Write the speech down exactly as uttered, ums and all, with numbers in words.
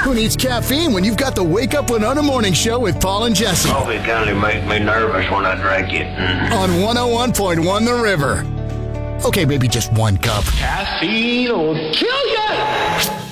Who needs caffeine when you've got the Wake Up Winona Morning Show with Paul and Jesse? Coffee kind of make me nervous when I drink it. Mm. On one oh one point one The River. Okay, maybe just one cup. Caffeine will kill you!